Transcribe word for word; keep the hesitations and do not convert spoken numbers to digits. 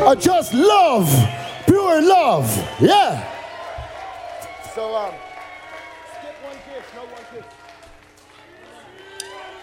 are just love, pure love. Yeah. So, um, skip one kiss, no one kiss.